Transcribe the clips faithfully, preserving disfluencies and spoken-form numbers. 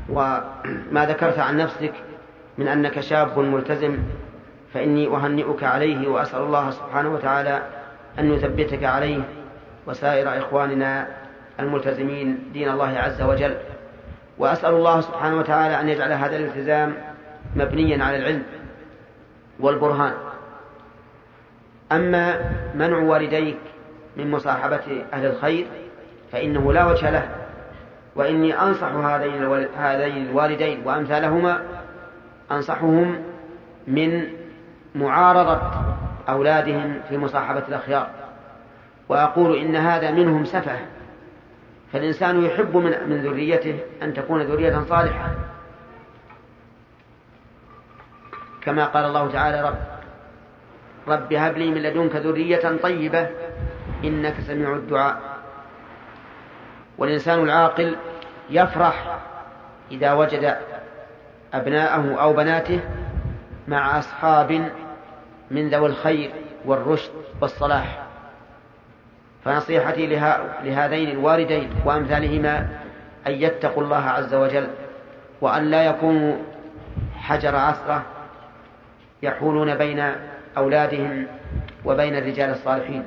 وما ذكرت عن نفسك من أنك شاب ملتزم فإني أهنئك عليه، وأسأل الله سبحانه وتعالى أن يثبتك عليه وسائر إخواننا الملتزمين دين الله عز وجل. وأسأل الله سبحانه وتعالى أن يجعل هذا الالتزام مبنيا على العلم والبرهان. أما منع والديك من مصاحبة أهل الخير فإنه لا وجه له، وإني أنصح هذين الوالدين وأمثالهما أنصحهم من معارضة أولادهم في مصاحبة الأخيار، وأقول إن هذا منهم سفه، فالإنسان يحب من ذريته أن تكون ذرية صالحة، كما قال الله تعالى رب رب هب لي من لدنك ذرية طيبة إنك سميع الدعاء. والإنسان العاقل يفرح إذا وجد أبناءه أو بناته مع أصحاب من ذوي الخير والرشد والصلاح. فنصيحتي لهذين الوالدين وأمثالهما أن يتقوا الله عز وجل، وأن لا يكونوا حجر عثرة يحولون بين أولادهم وبين الرجال الصالحين.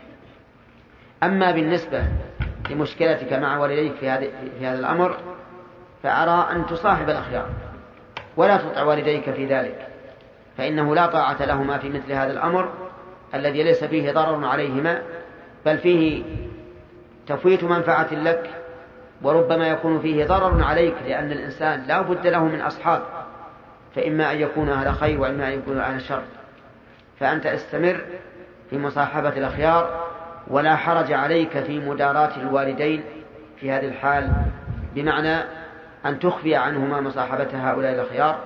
أما بالنسبة لمشكلتك مع والديك في هذا في هذا الأمر فأرى أن تصاحب الأخيار ولا تطع والديك في ذلك، فإنه لا طاعة لهما في مثل هذا الأمر الذي ليس فيه ضرر عليهما، بل فيه تفويت منفعة لك، وربما يكون فيه ضرر عليك، لأن الإنسان لا بد له من أصحاب، فإما أن يكون أهل خير وإما أن يكون أهل شر. فأنت استمر في مصاحبة الأخيار، ولا حرج عليك في مداراة الوالدين في هذه الحال، بمعنى أن تخفي عنهما مصاحبة هؤلاء الأخيار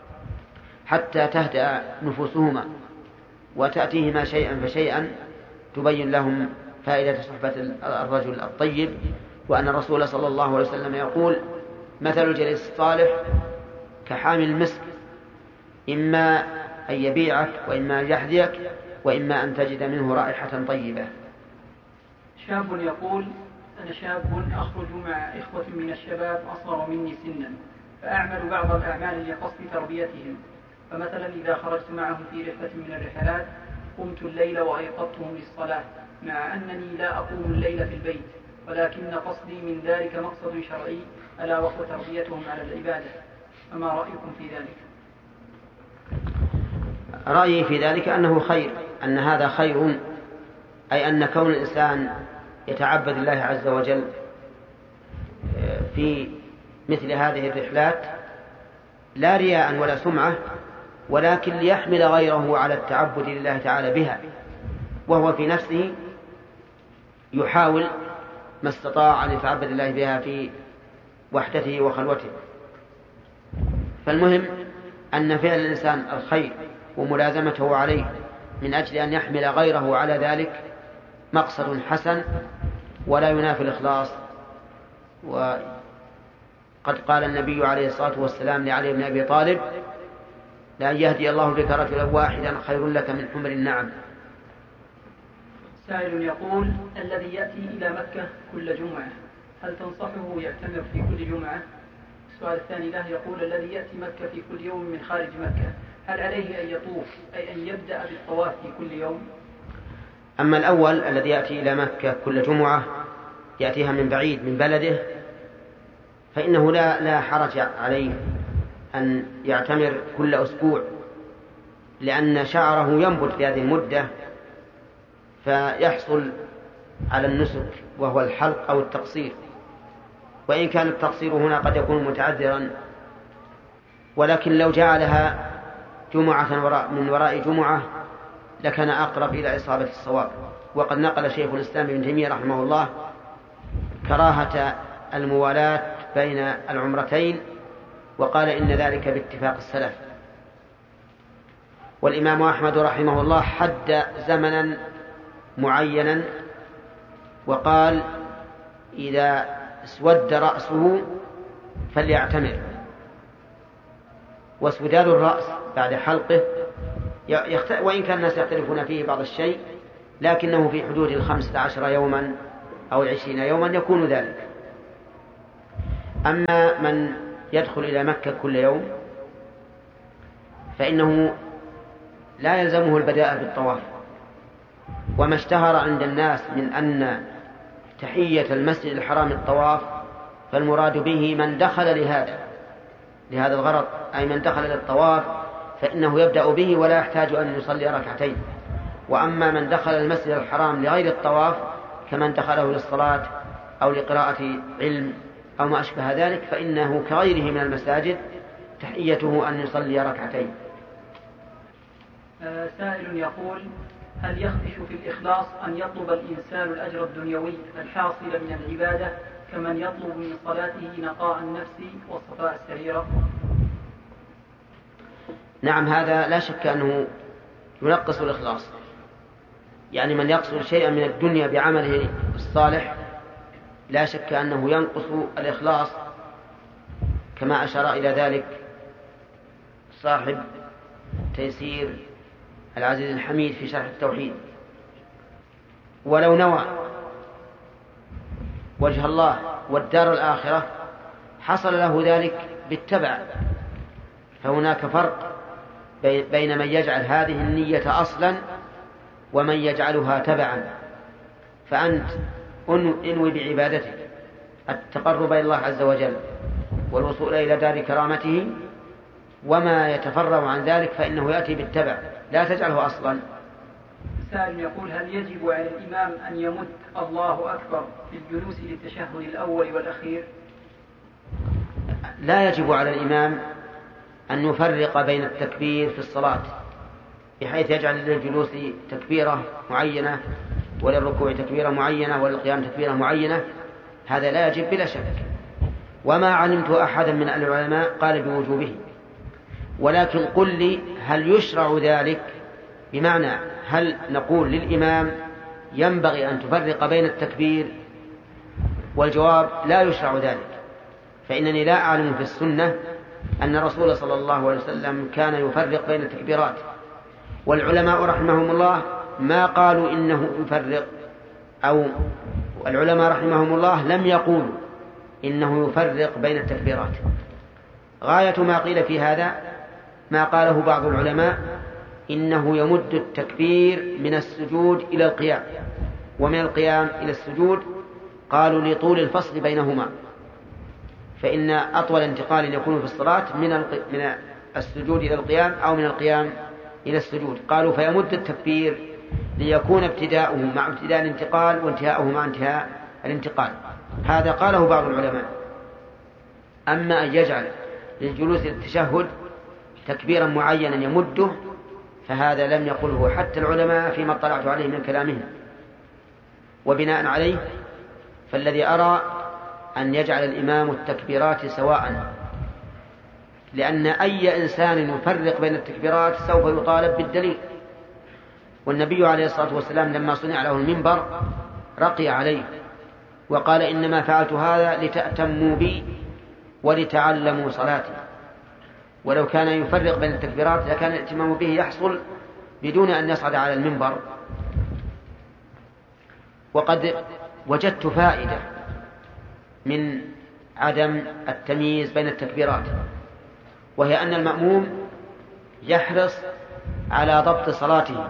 حتى تهدأ نفوسهما، وتأتيهما شيئا فشيئا تبين لهم فائدة صحبة الرجل الطيب، وأن الرسول صلى الله عليه وسلم يقول مثل الجليس الصالح كحامل المسك، إما أن يبيعك وإما أن يحذيك وإما أن تجد منه رائحة طيبة. شاب يقول أنا شاب أخرج مع إخوة من الشباب أصغر مني سنا، فأعمل بعض الأعمال لقصد تربيتهم، فمثلا إذا خرجت معهم في رحلة من الرحلات قمت الليل وأيقظتهم للصلاة، مع أنني لا أقوم الليل في البيت، ولكن قصدي من ذلك مقصد شرعي ألا وهو تربيتهم على العبادة، فما رأيكم في ذلك؟ رأيي في ذلك أنه خير، أن هذا خير، أي أن كون الإنسان يتعبد الله عز وجل في مثل هذه الرحلات لا رياء ولا سمعة، ولكن ليحمل غيره على التعبد لله تعالى بها، وهو في نفسه يحاول ما استطاع أن يتعبد الله بها في وحدته وخلوته. فالمهم أن فعل الإنسان الخير وملازمته عليه من أجل أن يحمل غيره على ذلك مقصد حسن ولا ينافي الإخلاص. وقد قال النبي عليه الصلاة والسلام لعلي بن أبي طالب لأن يهدي الله بك رجلا واحدا خير لك من حمر النعم. سائل يقول الذي يأتي إلى مكة كل جمعة هل تنصحه يعتمر في كل جمعة؟ السؤال الثاني له يقول الذي يأتي مكة في كل يوم من خارج مكة هل عليه أن يطوف أي أن يبدأ بالطواف في كل يوم؟ أما الأول الذي يأتي إلى مكة كل جمعة يأتيها من بعيد من بلده فإنه لا, لا حرج عليه أن يعتمر كل أسبوع، لأن شعره ينبت في هذه المدة فيحصل على النسك وهو الحلق أو التقصير، وإن كان التقصير هنا قد يكون متعذرا، ولكن لو جعلها جمعة من وراء جمعة لكان أقرب إلى إصابة الصواب. وقد نقل شيخ الإسلام ابن تيمية رحمه الله كراهة الموالاة بين العمرتين، وقال إن ذلك باتفاق السلف. والإمام أحمد رحمه الله حد زمنا معينا وقال إذا اسود رأسه فليعتمر، واسوداد الرأس بعد حلقه يخت... وإن كان الناس يختلفون فيه بعض الشيء لكنه في حدود الخمسة عشر يوما أو العشرين يوما يكون ذلك. أما من يدخل إلى مكة كل يوم فإنه لا يلزمه البداء بالطواف. وما اشتهر عند الناس من أن تحية المسجد الحرام الطواف فالمراد به من دخل لهذا لهذا الغرض، أي من دخل للطواف فإنه يبدأ به ولا يحتاج أن يصلي ركعتين. وأما من دخل المسجد الحرام لغير الطواف كمن دخله للصلاة أو لقراءة علم أو ما أشبه ذلك فإنه كغيره من المساجد تحيته أن يصلي ركعتين. سائل يقول: هل يخدش في الإخلاص أن يطلب الإنسان الأجر الدنيوي الحاصل من العبادة كمن يطلب من صلاته نقاء النفس وصفاء السريرة؟ نعم، هذا لا شك أنه ينقص الإخلاص. يعني من يقصد شيئا من الدنيا بعمله الصالح لا شك أنه ينقص الإخلاص، كما أشار إلى ذلك صاحب تيسير العزيز الحميد في شرح التوحيد. ولو نوى وجه الله والدار الآخرة حصل له ذلك بالتبع. فهناك فرق بين من يجعل هذه النية أصلا ومن يجعلها تبعا. فأنت انوي بعبادتك التقرب إلى الله عز وجل والوصول إلى دار كرامته، وما يتفرع عن ذلك فإنه يأتي بالتبع، لا تجعله أصلا. سائل يقول: هل يجب على الإمام أن يمد الله أكبر في الجلوس للتشهد الأول والأخير؟ لا يجب على الإمام أن يفرق بين التكبير في الصلاة بحيث يجعل للجلوس تكبيرة معينة وللركوع تكبيرة معينة وللقيام تكبيرة معينة. هذا لا يجب بلا شك، وما علمت أحدا من العلماء قال بوجوبه. ولكن قل لي هل يشرع ذلك؟ بمعنى هل نقول للإمام ينبغي أن تفرق بين التكبير؟ والجواب لا يشرع ذلك، فإنني لا أعلم في السنة أن الرسول صلى الله عليه وسلم كان يفرق بين التكبيرات. والعلماء رحمهم الله ما قالوا إنه يفرق، أو العلماء رحمهم الله لم يقولوا إنه يفرق بين التكبيرات. غاية ما قيل في هذا ما قاله بعض العلماء إنه يمد التكبير من السجود إلى القيام ومن القيام إلى السجود، قالوا لطول الفصل بينهما، فإن أطول انتقال يكون في الصلاة من السجود إلى القيام أو من القيام إلى السجود. قالوا فيمد التكبير ليكون ابتداؤه مع ابتداء الانتقال وانتهاؤه مع انتهاء الانتقال. هذا قاله بعض العلماء. أما أن يجعل للجلوس للتشهد تكبيرا معينا يمده فهذا لم يقله حتى العلماء فيما اطلعت عليه من كلامهم. وبناء عليه فالذي أرى أن يجعل الإمام التكبيرات سواء، لأن أي إنسان يفرق بين التكبيرات سوف يطالب بالدليل. والنبي عليه الصلاة والسلام لما صنع له المنبر رقي عليه وقال: إنما فعلت هذا لتأتموا بي ولتعلموا صلاتي. ولو كان يفرق بين التكبيرات لكان الاتمام به يحصل بدون أن يصعد على المنبر. وقد وجدت فائدة من عدم التمييز بين التكبيرات، وهي أن المأموم يحرص على ضبط صلاته،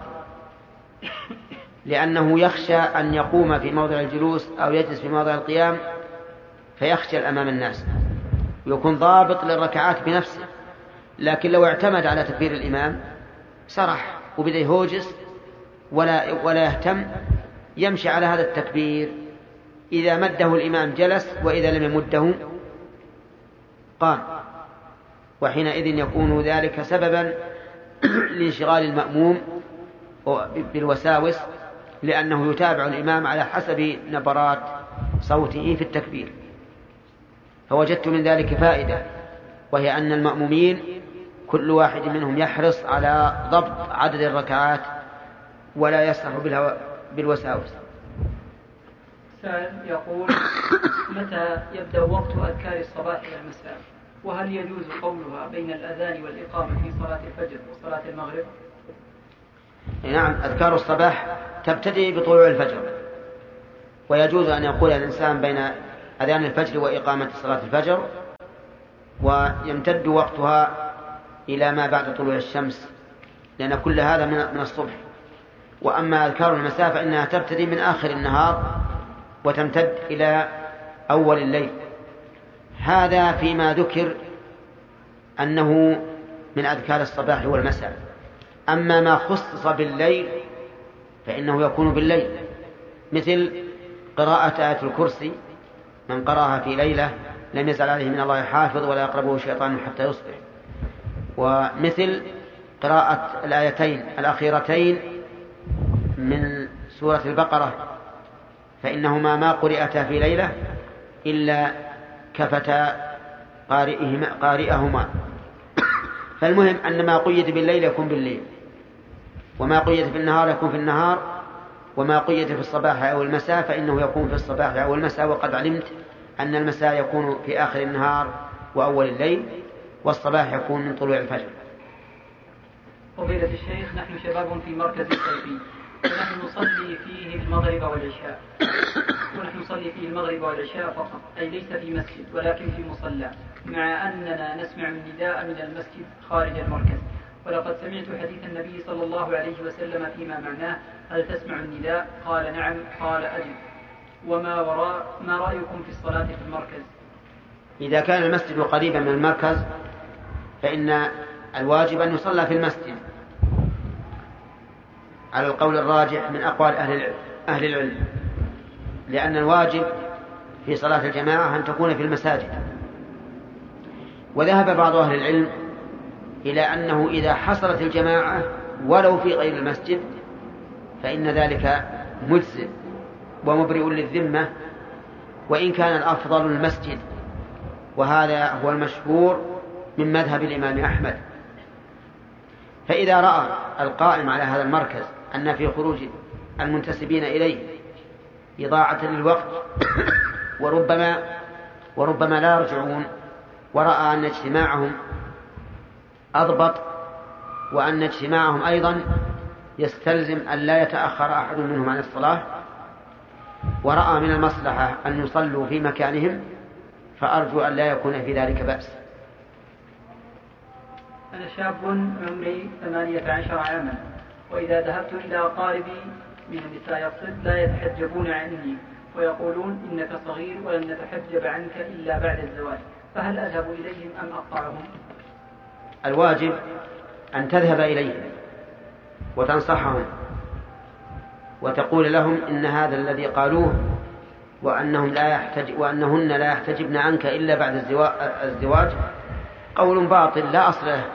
لأنه يخشى أن يقوم في موضع الجلوس أو يجلس في موضع القيام فيخجل أمام الناس ويكون ضابط للركعات بنفسه. لكن لو اعتمد على تكبير الإمام سرح وبدأ يهوجس ولا, ولا يهتم، يمشي على هذا التكبير، إذا مده الإمام جلس وإذا لم يمده قام، وحينئذ يكون ذلك سببا لانشغال المأموم بالوساوس، لأنه يتابع الإمام على حسب نبرات صوته في التكبير. فوجدت من ذلك فائدة، وهي أن المأمومين كل واحد منهم يحرص على ضبط عدد الركعات ولا يسرح بالوساوس. سائل يقول: متى يبدأ وقت أذكار الصباح والمساء؟ وهل يجوز قولها بين الأذان والإقامة في صلاة الفجر وصلاة المغرب؟ نعم، أذكار الصباح تبتدئ بطلوع الفجر، ويجوز أن يقول الإنسان بين أذان الفجر وإقامة صلاة الفجر ويمتد وقتها إلى ما بعد طلوع الشمس، لأن كل هذا من الصبح. وأما أذكار المساء فإنها تبتدي من آخر النهار وتمتد إلى أول الليل. هذا فيما ذكر أنه من أذكار الصباح والمساء. أما ما خصص بالليل فإنه يكون بالليل، مثل قراءة آية الكرسي، من قرأها في ليلة لم يزل عليه من الله حافظ ولا يقربه شيطان حتى يصبح. ومثل قراءة الآيتين الأخيرتين من سورة البقرة، فإنهما ما قرئتا في ليلة إلا كفتا قارئهما قارئهما. فالمهم أن ما قيد بالليل يكون بالليل، وما قيد في النهار يكون في النهار، وما قيد في الصباح أو المساء فإنه يكون في الصباح أو المساء. وقد علمت أن المساء يكون في آخر النهار وأول الليل، والصباح يكون من طلوع الفجر. فضيلة الشيخ، نحن شباب في مركز صيفي، ونحن نصلي فيه المغرب والعشاء، ونحن نصلي فيه المغرب والعشاء فقط، أي ليس في مسجد ولكن في مصلى، مع أننا نسمع النداء من المسجد خارج المركز. ولقد سمعت حديث النبي صلى الله عليه وسلم فيما معناه: هل تسمع النداء؟ قال نعم. قال أجل. وما وراء ما رأيكم في الصلاة في المركز؟ إذا كان المسجد قريبا من المركز فإن الواجب أن يصلى في المسجد على القول الراجح من أقوال أهل العلم، لأن الواجب في صلاة الجماعة أن تكون في المساجد. وذهب بعض أهل العلم إلى أنه إذا حصلت الجماعة ولو في غير المسجد فإن ذلك مجزئ ومبرئ للذمة، وإن كان الأفضل المسجد. وهذا هو المشهور من مذهب الإمام أحمد. فإذا رأى القائم على هذا المركز أن في خروج المنتسبين إليه إضاعة للوقت وربما وربما لا يرجعون، ورأى أن اجتماعهم أضبط، وأن اجتماعهم أيضا يستلزم أن لا يتأخر أحد منهم عن الصلاة، ورأى من المصلحة أن يصلوا في مكانهم، فأرجو أن لا يكون في ذلك بأس. أنا شاب عمري ثمانية عشر عاما، وإذا ذهبت إلى أقاربي من النساء يقصد لا يتحجبون عني ويقولون إنك صغير ولن نتحجب عنك إلا بعد الزواج، فهل أذهب إليهم أم أقطعهم؟ الواجب أن تذهب إليهم وتنصحهم وتقول لهم إن هذا الذي قالوه وأنهم لا يحتج وأنهن لا يحتجبن عنك إلا بعد الزواج قول باطل لا أصل له.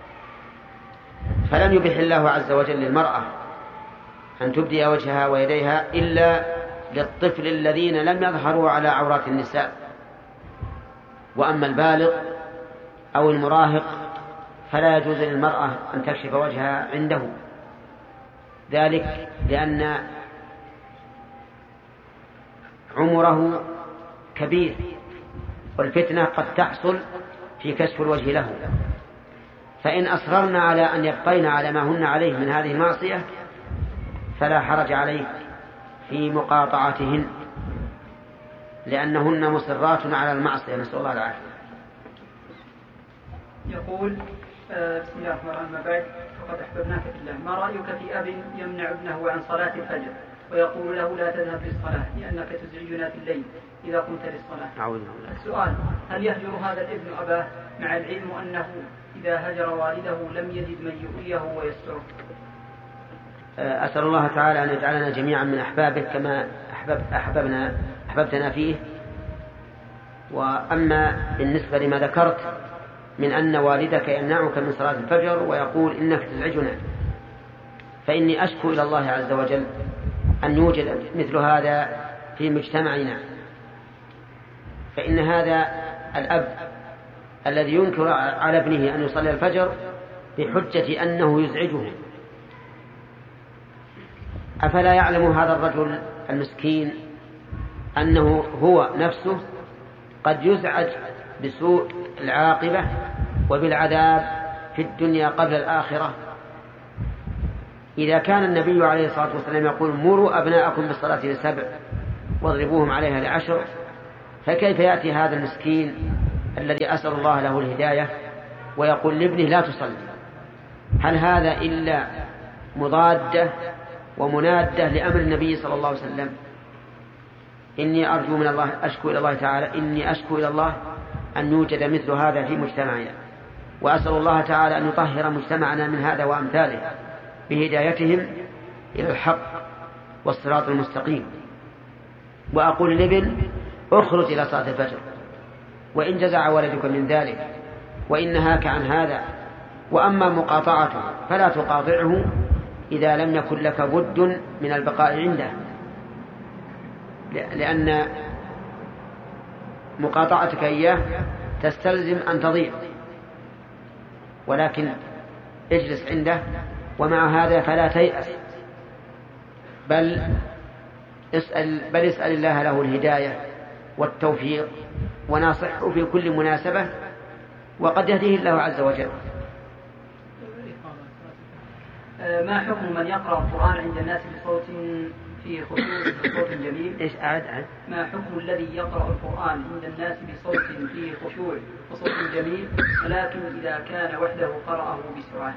فلم يبح الله عز وجل للمرأة أن تبدي وجهها ويديها إلا للطفل الذين لم يظهروا على عورات النساء. وأما البالغ أو المراهق فلا يجوز للمرأة أن تكشف وجهها عنده، ذلك لأن عمره كبير، والفتنة قد تحصل في كشف الوجه له. فإن أصررنا على أن يبقين على ما هن عليه من هذه المعصية فلا حرج عليه في مقاطعتهن، لأنهن مصرات على المعصية، نسأل الله العافية. يقول آه بسم الله الرحمن الرحيم: ما بعد، فقد أحببناك في الله، ما رأيك في أب يمنع ابنه عن صلاة الفجر ويقول له لا تذهب للصلاة لأنك تزعجنا في الليل إذا قمت للصلاة؟ السؤال: هل يهجر هذا الابن أباه مع العلم أنه إذا هجر والده لم يجد من يؤويه ويستره؟ أسأل الله تعالى أن يجعلنا جميعا من أحبابه كما أحبب أحببنا أحببتنا فيه. وأما بالنسبة لما ذكرت من أن والدك يمنعك من صلاة الفجر ويقول إنك تزعجنا، فإني أشكو إلى الله عز وجل أن يوجد مثل هذا في مجتمعنا. فإن هذا الأب الذي ينكر على ابنه أن يصلي الفجر بحجة أنه يزعجه، أفلا يعلم هذا الرجل المسكين أنه هو نفسه قد يزعج بسوء العاقبة وبالعذاب في الدنيا قبل الآخرة؟ إذا كان النبي عليه الصلاة والسلام يقول: مروا أبناءكم بالصلاة لسبع واضربوهم عليها لعشر، فكيف يأتي هذا المسكين الذي أسأل الله له الهداية ويقول لابنه لا تصلي، هل هذا إلا مضادة ومنادة لأمر النبي صلى الله عليه وسلم؟ إني أرجو من الله، أشكو إلى الله تعالى، إني أشكو إلى الله أن يوجد مثل هذا في مجتمعنا، وأسأل الله تعالى أن يطهر مجتمعنا من هذا وأمثاله بهدايتهم إلى الحق والصراط المستقيم. وأقول لابن اخرج إلى صلاة الفجر، وإن جزع ولدك من ذلك وإن نهاك عن هذا. وأما مقاطعته فلا تقاطعه إذا لم يكن لك بد من البقاء عنده، لأن مقاطعتك إياه تستلزم أن تضيع، ولكن اجلس عنده، ومع هذا فلا تيأس، بل اسأل, بل اسأل الله له الهداية والتوفيق، وناصحه في كل مناسبة، وقد يهديه الله عز وجل. ما حكم من يقرأ القرآن عند الناس بصوت فيه خشوع بصوت جميل؟ إيش أعد عد؟ ما حكم الذي يقرأ القرآن عند الناس بصوت فيه خشوع وصوت جميل، ولكن إذا كان وحده قرأه بسرعة؟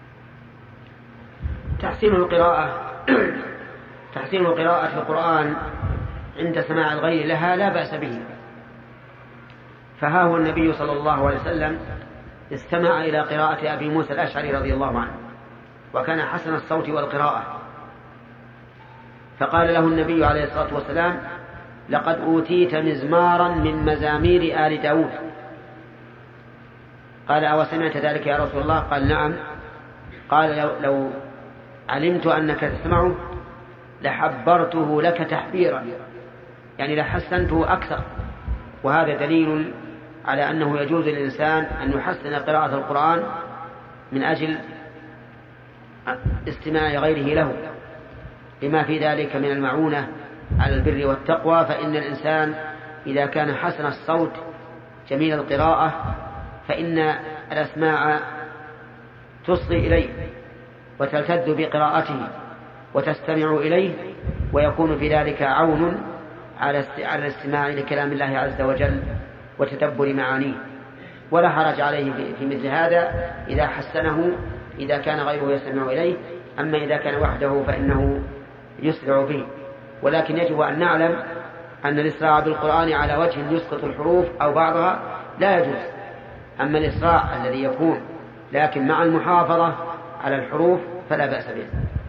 تحسين القراءة تحسين قراءة القرآن عند سماع الغير لها لا بأس به، فها هو النبي صلى الله عليه وسلم استمع إلى قراءة أبي موسى الأشعري رضي الله عنه، وكان حسن الصوت والقراءة، فقال له النبي عليه الصلاة والسلام: لقد أوتيت مزمارا من مزامير آل داود. قال: أو سمعت ذلك يا رسول الله؟ قال: نعم. قال: لو, لو علمت أنك تسمعه لحبرته لك تحبيرا، يعني لحسنته أكثر. وهذا دليل على أنه يجوز للإنسان أن يحسن قراءة القرآن من أجل استماع غيره له، لما في ذلك من المعونة على البر والتقوى. فإن الإنسان إذا كان حسن الصوت جميل القراءة فإن الأسماع تصغي إليه وتلتذ بقراءته وتستمع إليه، ويكون في ذلك عون على الاستماع لكلام الله عز وجل وتدبر معانيه. ولا حرج عليه في مثل هذا إذا حسنه إذا كان غيره يستمع إليه. أما إذا كان وحده فإنه يسرع به. ولكن يجب أن نعلم أن الإسراع بالقرآن على وجه يسقط الحروف أو بعضها لا يجوز. أما الإسراع الذي يكون لكن مع المحافظة على الحروف فلا بأس به.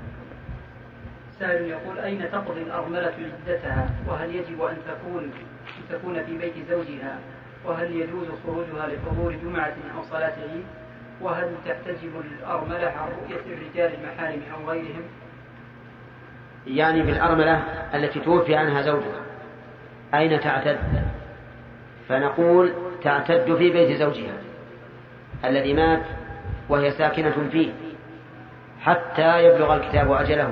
سائل يقول: أين تقضي الأرملة عدتها؟ وهل يجب أن تكون تكون في بيت زوجها؟ وهل يجوز خروجها لحضور جمعة أو صلاة عيد؟ وهل تحتجب الأرملة عن رؤية الرجال المحارم أو غيرهم؟ يعني بالأرملة التي توفي عنها زوجها أين تعتد؟ فنقول تعتد في بيت زوجها الذي مات وهي ساكنة فيه حتى يبلغ الكتاب أجله.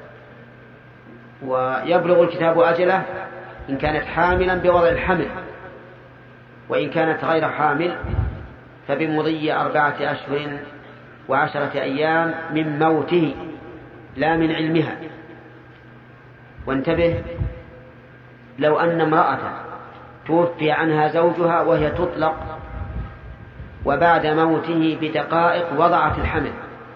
ويبلغ الكتاب أجله إن كانت حاملا بوضع الحمل، وإن كانت غير حامل فبمضي أربعة أشهر وعشرة أيام من موته لا من علمها. وانتبه، لو أن امرأة توفي عنها زوجها وهي تطلق وبعد موته بدقائق وضعت الحمل،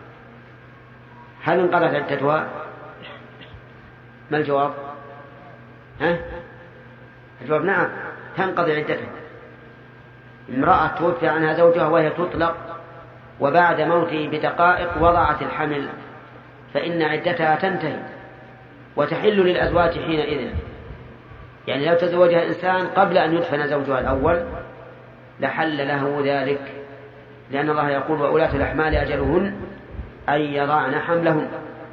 هل انقضت عدتها؟ ما الجواب؟ ها؟ الجواب نعم، تنقضي عدتها. امرأة توفي عنها زوجها وهي تطلق وبعد موته بدقائق وضعت الحمل فإن عدتها تنتهي وتحل للأزواج حينئذ. يعني لو تزوجها إنسان قبل أن يدفن زوجها الأول لحل له ذلك، لأن الله يقول: وأولاة الأحمال أجلهن أن يضعن حملهن.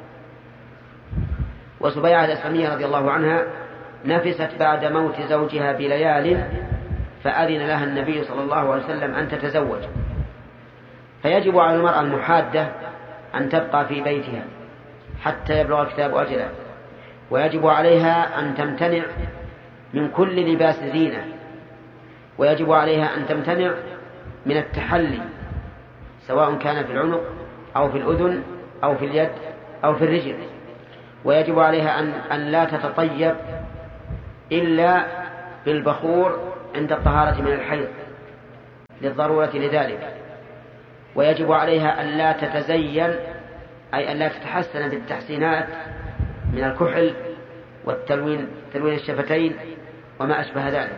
وسبيعة الأسلمية رضي الله عنها نفست بعد موت زوجها بليال فأذن لها النبي صلى الله عليه وسلم أن تتزوج. فيجب على المرأة المحادة أن تبقى في بيتها حتى يبلغ الكتاب أجله، ويجب عليها أن تمتنع من كل لباس زينة، ويجب عليها أن تمتنع من التحلي سواء كان في العنق أو في الأذن أو في اليد أو في الرجل. ويجب عليها أن, أن لا تتطيب إلا بالبخور عند الطهارة من الحيض، للضرورة لذلك، ويجب عليها أن لا تتزين، أي أن لا تتحسن بالتحسينات من الكحل والتلوين تلوين الشفتين وما أشبه ذلك.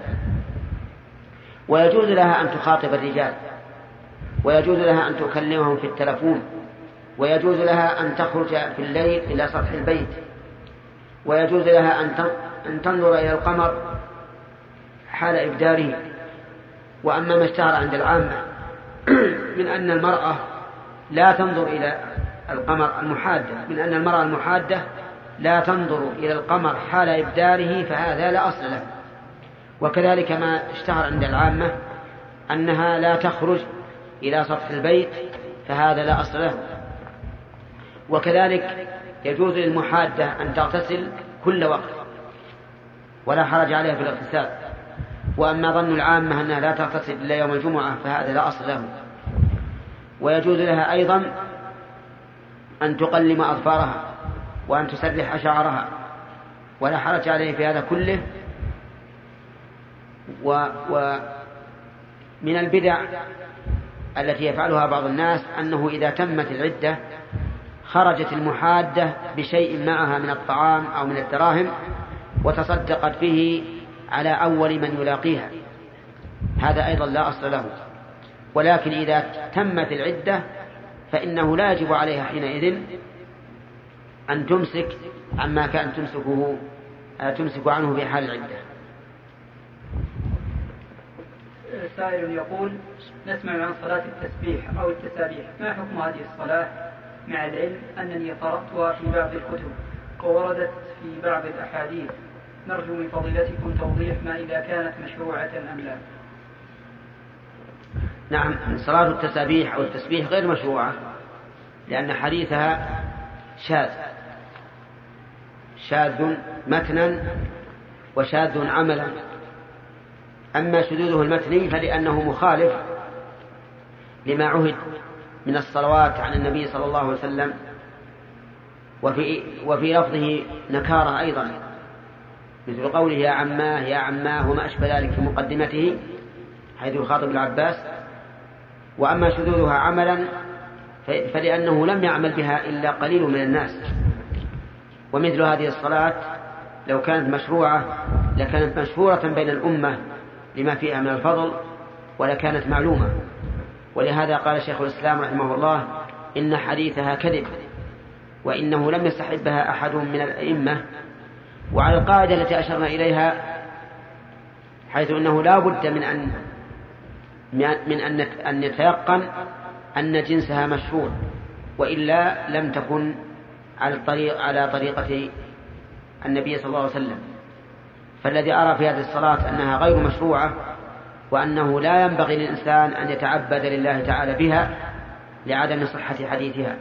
ويجوز لها أن تخاطب الرجال، ويجوز لها أن تكلمهم في التلفون، ويجوز لها أن تخرج في الليل إلى سطح البيت، ويجوز لها أن تنظر إلى القمر حال إبداره. وأما ما اشتهر عند العامة من أن المرأة لا تنظر إلى القمر المحادة من أن المرأة المحادة لا تنظر إلى القمر حال إبداره، فهذا لا أصل له. وكذلك ما اشتهر عند العامة أنها لا تخرج إلى سطح البيت، فهذا لا أصل له. وكذلك يجوز للمحادة أن تغتسل كل وقت ولا حرج عليها في الاغتسال. وأما ظن العامة أنها لا تغتسل إلا يوم الجمعة، فهذا لا أصل له. ويجوز لها أيضا أن تقلم أظفارها وأن تسرح شعرها، ولا حرج عليه في هذا كله. ومن البدع التي يفعلها بعض الناس أنه إذا تمت العدة خرجت المحادة بشيء معها من الطعام أو من الدراهم وتصدقت به على أول من يلاقيها، هذا أيضا لا أصل له. ولكن إذا تمت العدة فإنه لا يجب عليها حينئذ أن تمسك عما كان تمسكه تمسك عنه في حال العدة. سائل يقول: نسمع عن صلاة التسبيح أو التسابيح، ما حكم هذه الصلاة مع العلم أنني قرأتها في بعض الكتب ووردت في بعض الأحاديث؟ نرجو من فضيلتكم توضيح ما إذا كانت مشروعة أم لا. نعم، صلاة التسابيح أو التسبيح غير مشروعة، لأن حديثها شاذ شاذ متنا وشاذ عملا. أما شذوذه المتني فلأنه مخالف لما عهد من الصلوات عن النبي صلى الله عليه وسلم، وفي, وفي لفظه نكارة أيضا، مثل قوله يا عماه يا عماه وما أشبه ذلك في مقدمته حيث يخاطب العباس. وأما شذوذها عملا فلأنه لم يعمل بها إلا قليل من الناس. ومثل هذه الصلاة لو كانت مشروعة لكانت مشهورة بين الأمة لما فيها من الفضل ولكانت معلومة. ولهذا قال شيخ الإسلام رحمه الله: إن حديثها كذب، وإنه لم يستحبها أحد من الأئمة. وعلى القاعدة التي أشرنا إليها، حيث أنه لا بد من أن من أن يتيقن أن جنسها مشهور، وإلا لم تكن على الطريق على طريقة النبي صلى الله عليه وسلم. فالذي أرى في هذه الصلاة أنها غير مشروعة، وأنه لا ينبغي للإنسان أن يتعبد لله تعالى بها لعدم صحة حديثها.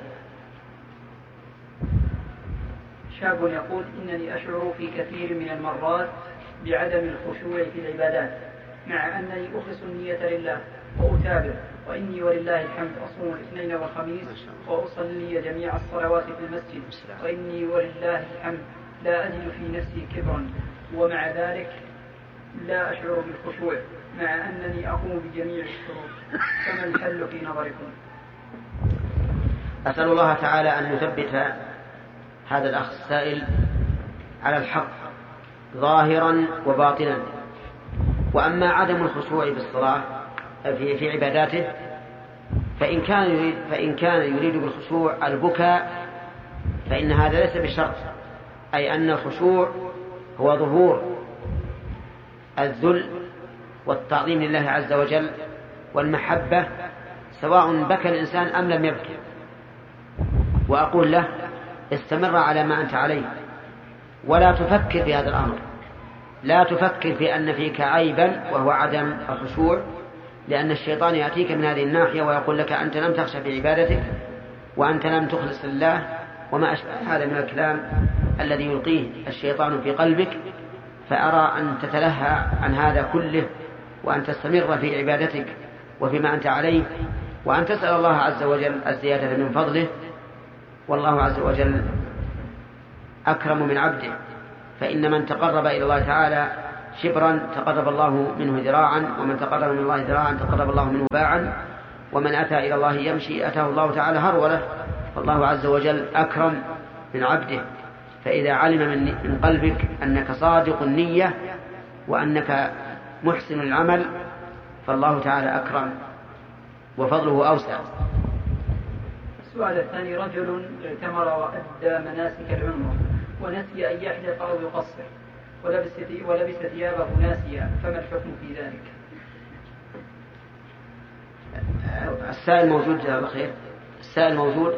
شاب يقول: إنني أشعر في كثير من المرات بعدم الخشوع في العبادات، مع أنني أخلص النية لله وأتابع، وإني ولله الحمد أصوم الاثنين والخميس وأصلي جميع الصلوات في المسجد، وإني ولله الحمد لا أجد في نفسي كبرا، ومع ذلك لا أشعر بالخشوع مع أنني أقوم بجميع الشروط، فما الحل في نظركم؟ أسأل الله تعالى أن يثبت هذا الأخ السائل على الحق ظاهرا وباطنا. وأما عدم الخشوع بالصلاة في, في عباداته فإن كان يريد فإن كان يريد بالخشوع البكاء فإن هذا ليس بشرط، أي أن الخشوع هو ظهور الذل والتعظيم لله عز وجل والمحبة، سواء بكى الإنسان أم لم يبكي. وأقول له: استمر على ما أنت عليه، ولا تفكر في هذا الأمر، لا تفكر في أن فيك عيبا وهو عدم الخشوع، لأن الشيطان يأتيك من هذه الناحية ويقول لك: أنت لم تخشى في عبادتك، وأنت لم تخلص لله، وما أشبه هذا من الكلام الذي يلقيه الشيطان في قلبك. فأرى أن تتلهى عن هذا كله، وأن تستمر في عبادتك وفيما أنت عليه، وأن تسأل الله عز وجل الزيادة من فضله. والله عز وجل أكرم من عبده، فإن من تقرب إلى الله تعالى شبرا تقرب الله منه ذراعا، ومن تقرب من الله ذراعا تقرب الله منه باعا، ومن أتى إلى الله يمشي أتاه الله تعالى هرولة. فالله عز وجل أكرم من عبده، فإذا علم من قلبك أنك صادق النية وأنك محسن العمل فالله تعالى أكرم وفضله أوسع. السؤال الثاني: رجل اعتمر وأدى مناسك العمرة ونسي أن يحلق أو يقصر ولبس ولبس ثيابه ناسيا، فما الحكم في ذلك؟ السائل موجود جزاه الله خير. السائل موجود.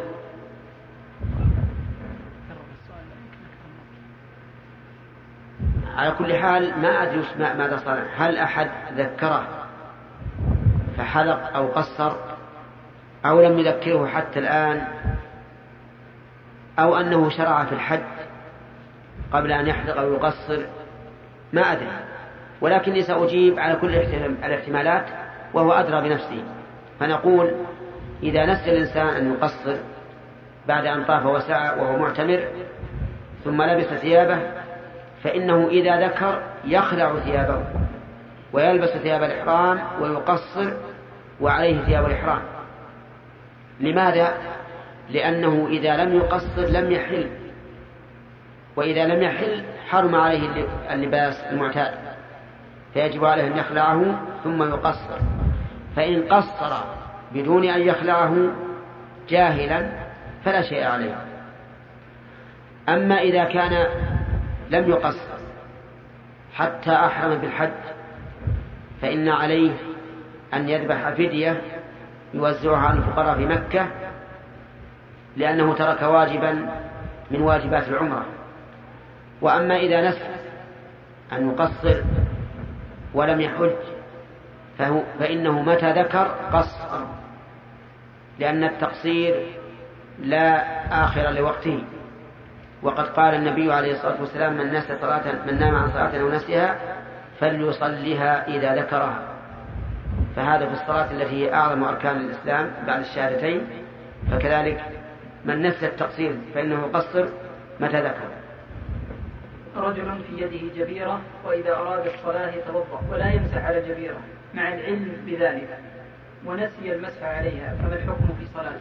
على كل حال ما أدري ماذا صار، هل أحد ذكره فحلق أو قصر أو لم يذكره حتى الآن، أو أنه شرع في الحج قبل أن يحلق أو يقصر، ما أدري، ولكني سأجيب على كل الاحتمالات وهو أدرى بنفسه. فنقول إذا نسي الإنسان أن يقصر بعد أن طاف وسعى وهو معتمر ثم لبس ثيابه، فإنه إذا ذكر يخلع ثيابه ويلبس ثياب الإحرام ويقصر وعليه ثياب الإحرام. لماذا؟ لأنه إذا لم يقصر لم يحل، وإذا لم يحل حرم عليه اللباس المعتاد، فيجب عليه أن يخلعه ثم يقصر. فإن قصر بدون أن يخلعه جاهلا فلا شيء عليه. أما إذا كان لم يقصر حتى أحرم بالحج فإن عليه أن يذبح فدية يوزعها على الفقراء في مكة، لأنه ترك واجبا من واجبات العمرة. وأما إذا نسي أن يقصر ولم يحج فهو فإنه متى ذكر قصر، لأن التقصير لا آخر لوقته. وقد قال النبي عليه الصلاة والسلام: من نسي صلاة من نام عن صلاة أو نسيها فليصليها إذا ذكرها. فهذا في الصلاة التي هي أعظم أركان الإسلام بعد الشهادتين، فكذلك من نسي التقصير فإنه يقصر متى ذكر. رجل في يده جبيرة وإذا أراد الصلاة يتوضأ ولا يمسح على الجبيرة مع العلم بذلك ونسي المسح عليها، فما الحكم في صلاته؟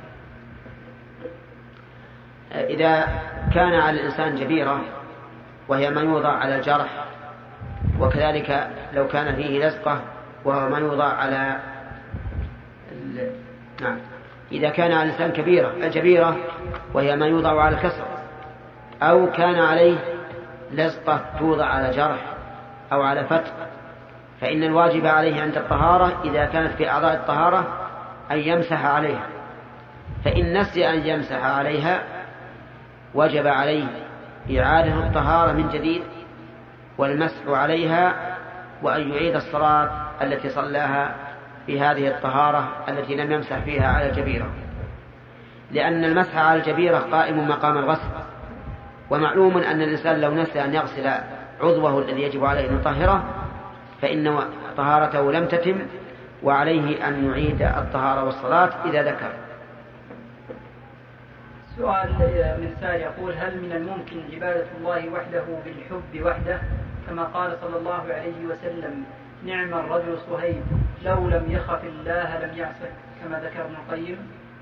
إذا كان على الإنسان جبيرة وهي ما يوضع على الجرح، وكذلك لو كان فيه لزقة وهو ما يوضع على ال... نعم إذا كان على الإنسان كبيرة الجبيرة وهي ما يوضع على الكسر، أو كان عليه لزقة توضع على جرح أو على فتق، فإن الواجب عليه عند الطهارة إذا كانت في أعضاء الطهارة أن يمسح عليها. فإن نسي أن يمسح عليها وجب عليه إعادة الطهارة من جديد والمسح عليها، وأن يعيد الصلاة التي صلاها في هذه الطهارة التي لم يمسح فيها على الجبيرة، لأن المسح على الجبيرة قائم مقام الغسل. ومعلوم أن الإنسان لو نسي أن يغسل عضوه الذي يجب عليه أن يطهره فإن طهارته لم تتم، وعليه أن يعيد الطهارة والصلاة إذا ذكر. سؤال من سائل يقول: هل من الممكن عبادة الله وحده بالحب وحده، كما قال صلى الله عليه وسلم: نعم الرجل صهيب لو لم يخف الله لم يعصه، كما ذكر ابن القيم؟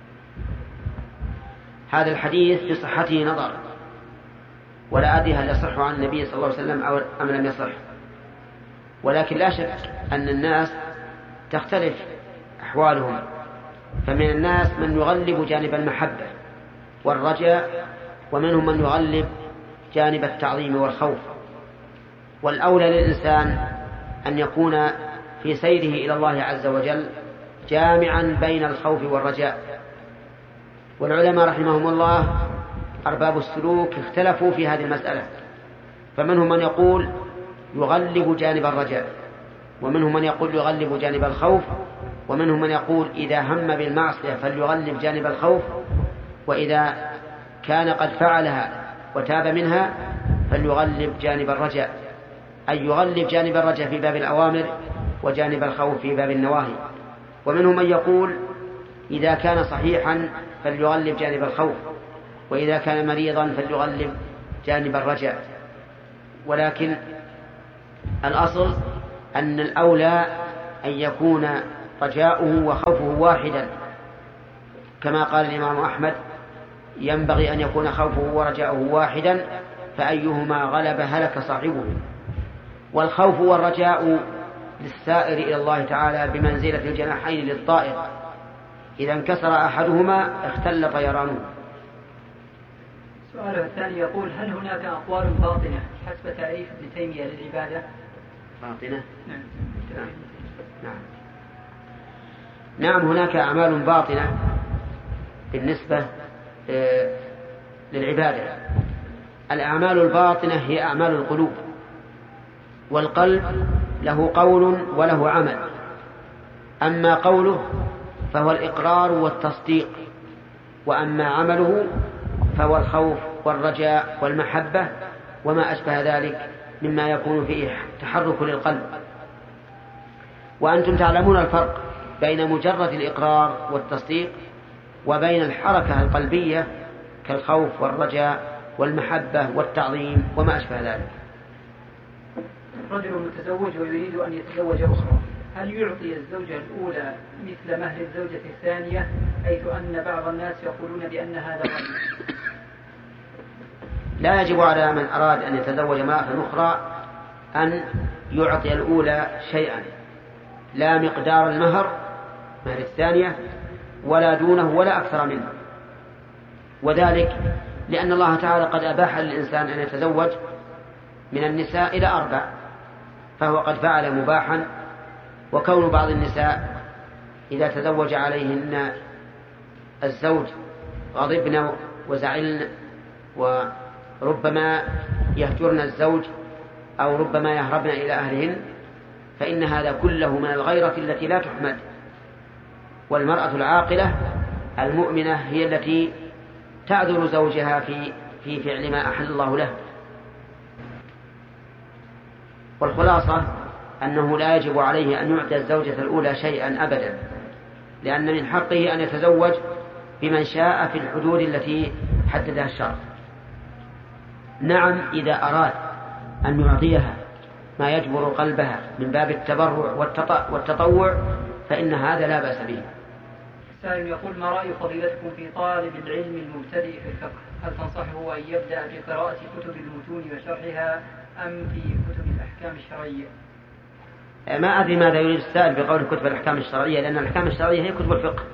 هذا الحديث في صحته نظر، ولا أدري هل يصح عن النبي صلى الله عليه وسلم أو أم لم يصح، ولكن لا شك أن الناس تختلف أحوالهم، فمن الناس من يغلب جانب المحبة والرجاء، ومنهم من يغلب جانب التعظيم والخوف. والأولى للإنسان أن يكون في سيره إلى الله عز وجل جامعا بين الخوف والرجاء. والعلماء رحمهم الله أرباب السلوك اختلفوا في هذه المسألة، فمنهم من يقول يغلب جانب الرجاء، ومنهم من يقول يغلب جانب الخوف، ومنهم من يقول إذا هم بالمعصية فليغلب جانب الخوف، وإذا كان قد فعلها وتاب منها فليغلب جانب الرجاء، أي يغلب جانب الرجاء في باب الأوامر وجانب الخوف في باب النواهي. ومنهم من يقول إذا كان صحيحا فليغلب جانب الخوف، وإذا كان مريضا فليغلب جانب الرجاء. ولكن الأصل أن الأولى أن يكون رجاؤه وخوفه واحدا، كما قال الإمام أحمد: ينبغي أن يكون خوفه ورجاؤه واحدا، فأيهما غلب هلك صاحبه. والخوف والرجاء للسائر إلى الله تعالى بمنزلة الجناحين للطائر، إذا انكسر أحدهما اختل طيرانه. السؤال الثاني يقول: هل هناك أقوال باطنة حسب تعريف ابن تيمية للعبادة؟ باطنة؟ نعم. نعم. نعم. نعم، هناك أعمال باطنة بالنسبة للعبادة. الأعمال الباطنة هي أعمال القلوب، والقلب له قول وله عمل. أما قوله فهو الإقرار والتصديق، وأما عمله فهو الخوف والرجاء والمحبة وما أشبه ذلك مما يكون فيه تحرك للقلب. وأنتم تعلمون الفرق بين مجرد الإقرار والتصديق وبين الحركة القلبية كالخوف والرجاء والمحبة والتعظيم وما أشبه ذلك. رجل متزوج ويريد أن يتزوج أخرى، هل يعطي الزوجة الأولى مثل مهر الزوجة الثانية، حيث أن بعض الناس يقولون بأن هذا غني؟ لا يجب على من أراد أن يتزوج امرأة أخرى أن يعطي الأولى شيئا، لا مقدار المهر مهر الثانية ولا دونه ولا أكثر منه، وذلك لأن الله تعالى قد أباح للإنسان أن يتزوج من النساء إلى أربع، فهو قد فعل مباحا. وكون بعض النساء إذا تزوج عليهن الزوج غضبن وزعلن وربما يهجرن الزوج أو ربما يهربن إلى أهلهن، فإن هذا كله من الغيرة التي لا تحمد. والمرأة العاقلة المؤمنة هي التي تعذر زوجها في في فعل ما أحل الله له. والخلاصة أنه لا يجب عليه أن يعطي الزوجة الأولى شيئا أبدا، لأن من حقه أن يتزوج بمن شاء في الحدود التي حددها الشرع. نعم، إذا أراد أن يعطيها ما يجبر قلبها من باب التبرع والتطوع فإن هذا لا بأس به. السائل يقول: ما رأي فضيلتكم في طالب العلم المبتدئ في الفقه؟ هل تنصحه أن يبدأ بقراءة كتب المتون وشرحها أم في كتب الأحكام الشرعية؟ ما أدري ماذا يريد السائل بقول كتب الأحكام الشرعية، لأن الأحكام الشرعية هي كتب الفقه،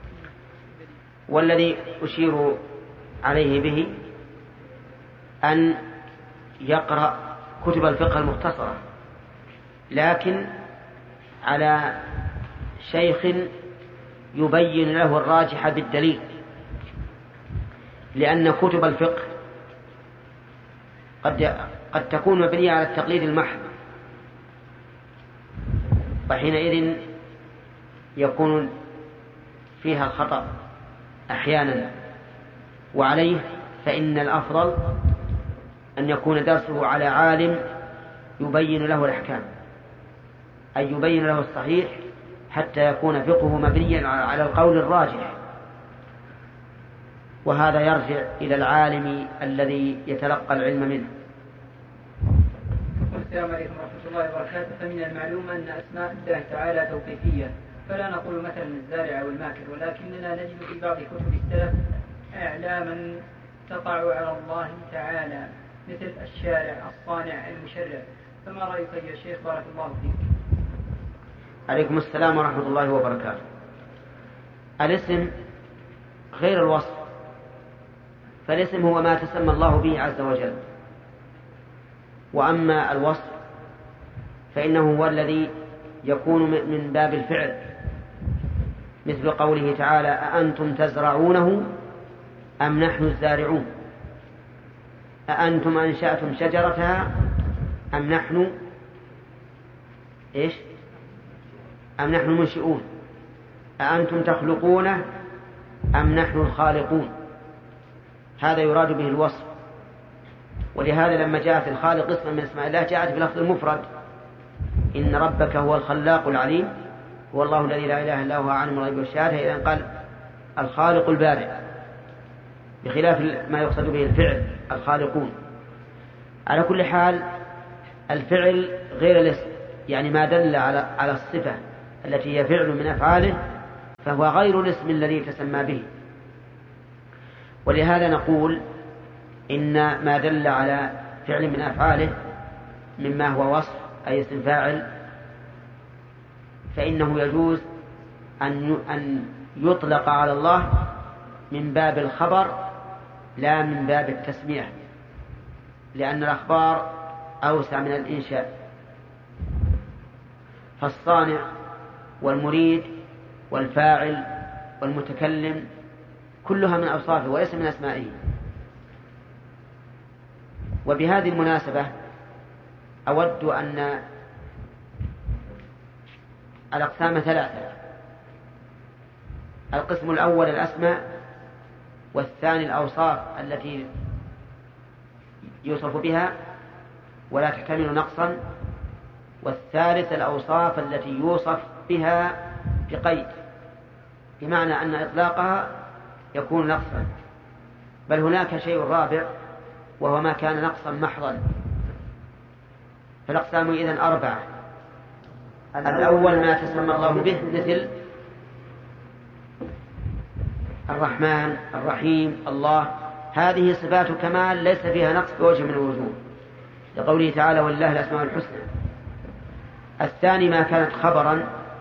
والذي أشير عليه به أن يقرأ كتب الفقه المختصرة، لكن على شيخ يبين له الراجح بالدليل، لأن كتب الفقه قد قد تكون مبنية على التقليد المحض، وحينئذ يكون فيها الخطأ أحيانا. وعليه فإن الأفضل أن يكون درسه على عالم يبين له الأحكام، أي يبين له الصحيح، حتى يكون فقهه مبنيا على القول الراجح. وهذا يرجع إلى العالم الذي يتلقى العلم منه. السلام عليكم ورحمة الله وبركاته. فمن المعلوم أن أسماء الله تعالى توقيفية، فلا نقول مثلا الزارع والماكر، ولكننا نجد في بعض كتب السلف إعلاما تقع على الله تعالى مثل الشارع، الصانع، المشرع. فما رأيك يا شيخ؟ بارك الله فيك. عليكم السلام ورحمة الله وبركاته. الاسم غير الوصف، فالاسم هو ما تسمى الله به عز وجل، وأما الوصف فإنه هو الذي يكون من باب الفعل، مثل قوله تعالى: أأنتم تزرعونه أم نحن الزارعون، أأنتم أنشأتم شجرتها أم نحن إيش أم نحن المنشئون، أأنتم تخلقونه أم نحن الخالقون. هذا يراد به الوصف. ولهذا لما جاءت الخالق اسما من اسماء الله جاءت بلفظ المفرد: إن ربك هو الخلاق العليم، هو الله الذي لا إله إلا هو عالم الغيب والشهادة. إذن قال الخالق البارئ، بخلاف ما يقصد به الفعل الخالقون. على كل حال الفعل غير الاسم، يعني ما دل على على الصفة التي هي فعل من أفعاله فهو غير الاسم الذي تسمى به. ولهذا نقول إن ما دل على فعل من أفعاله مما هو وصف أي اسم فاعل فإنه يجوز أن يطلق على الله من باب الخبر لا من باب التسمية، لأن الأخبار أوسع من الإنشاء. فالصانع والمريد والفاعل والمتكلم كلها من أوصافه وليس من أسمائه. وبهذه المناسبة أود أن الأقسام ثلاثة: القسم الأول الأسماء، والثاني الأوصاف التي يوصف بها ولا تحتمل نقصا، والثالث الأوصاف التي يوصف بها بقيد، بمعنى أن إطلاقها يكون نقصا. بل هناك شيء رابع وهو ما كان نقصا محضا. فالأقسام إذن أربعة: الأول ما تسمى الله به مثل الرحمن الرحيم الله، هذه صفات كمال ليس فيها نقص بوجه من الوجوه، لقوله تعالى ولله الأسماء الحسنى. الثاني ما كانت خبرا،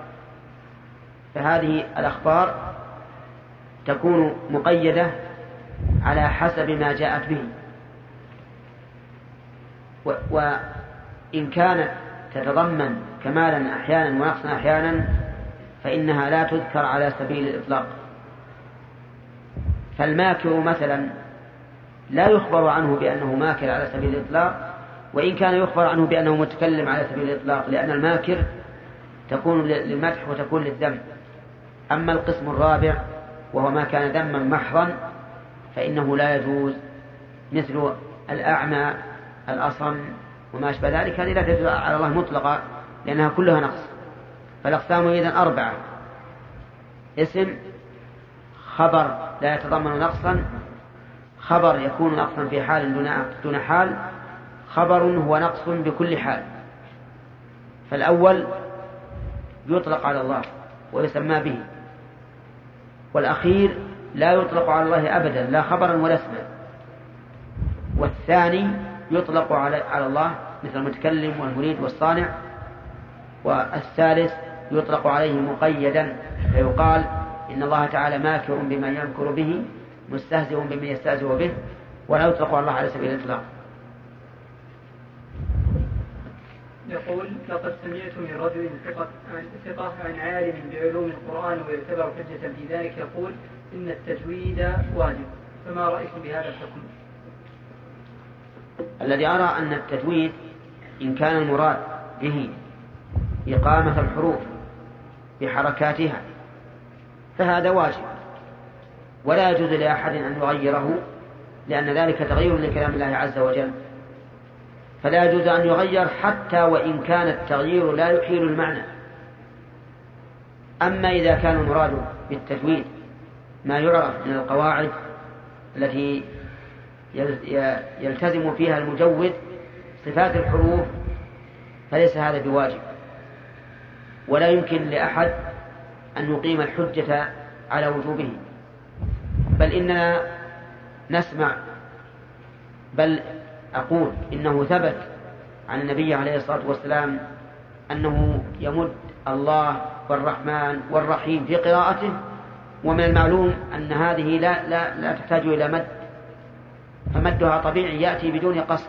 فهذه الأخبار تكون مقيدة على حسب ما جاءت به، وإن كانت تتضمن كمالا أحيانا ونقصا أحيانا فإنها لا تذكر على سبيل الإطلاق. فالماكر مثلا لا يخبر عنه بأنه ماكر على سبيل الإطلاق، وإن كان يخبر عنه بأنه متكلم على سبيل الإطلاق، لأن الماكر تكون للمدح وتكون للذم. أما القسم الرابع وهو ما كان ذما محضا فإنه لا يجوز، مثل الأعمى الأصم وما أشبه ذلك، هذه لا تجوز على الله مطلقا لأنها كلها نقص. فالأقسام إذن أربعة: اسم، خبر لا يتضمن نقصا، خبر يكون نقصا في حال دون حال، خبر هو نقص بكل حال. فالأول يطلق على الله ويسمى به، والأخير لا يطلق على الله أبدا لا خبرا ولا اسما، والثاني يطلق على الله مثل المتكلم والمريد والصانع، والثالث يطلق عليه مقيدا فيقال إن الله تعالى ماكر بما يمكر به مستهزئ بما يستهزئ به، ولا يطلق على الله على سبيل الإطلاق. يقول: لقد سمعت من رجل ثقة عن عالم بعلوم القرآن ويعتبر حجة في ذلك يقول إن التجويد واجب، فما رأيكم بهذا الحكم؟ الذي أرى أن التجويد إن كان المراد به إقامة الحروف بحركاتها فهذا واجب، ولا يجوز لأحد أن يغيره، لأن ذلك تغيير لكلام الله عز وجل، فلا يجوز أن يغير حتى وإن كان التغيير لا يحيل المعنى. أما إذا كان المراد بالتجويد ما يعرف من القواعد التي يلتزم فيها المجود صفات الحروف فليس هذا بواجب، ولا يمكن لأحد أن يقيم الحجة على وجوبه، بل إننا نسمع، بل أقول إنه ثبت عن النبي عليه الصلاة والسلام أنه يمد الله والرحمن والرحيم في قراءته، ومن المعلوم أن هذه لا, لا, لا تحتاج إلى مد، فمدها طبيعي يأتي بدون قصد،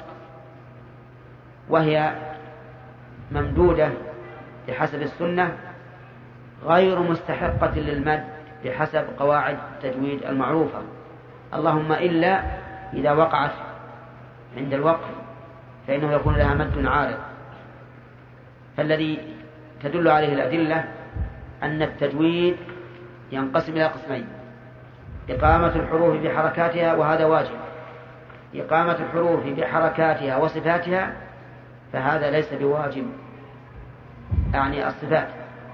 وهي ممدودة بحسب السنة غير مستحقة للمد بحسب قواعد التجويد المعروفة، اللهم إلا إذا وقعت عند الوقف فإنه يكون لها مد عارض. فالذي تدل عليه الأدلة أن التجويد ينقسم إلى قسمين: إقامة الحروف بحركاتها وهذا واجب، إقامة الحروف بحركاتها وصفاتها فهذا ليس بواجب، يعني الصفات.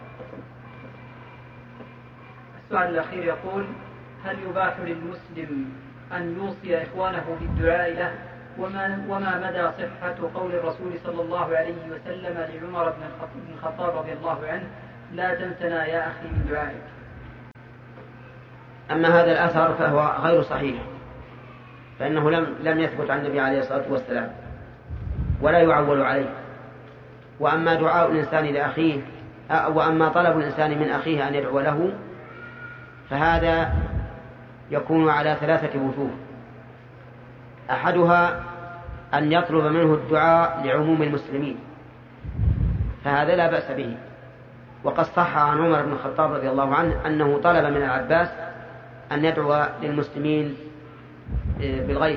السؤال الأخير يقول: هل يباح للمسلم أن يوصي إخوانه بالدعاء له وما, وما مدى صحة قول الرسول صلى الله عليه وسلم لعمر بن الخطاب رضي الله عنه لا تنسنا يا أخي من دعائك. أما هذا الأثر فهو غير صحيح، فإنه لم, لم يثبت عن النبي عليه الصلاة والسلام ولا يعول عليه. وأما دعاء الإنسان لأخيه وأما طلب الإنسان من أخيه أن يدعو له فهذا يكون على ثلاثة وجوه. أحدها أن يطلب منه الدعاء لعموم المسلمين، فهذا لا بأس به. وقد صح عن عمر بن الخطاب رضي الله عنه أنه طلب من العباس أن يدعو للمسلمين بالغيث،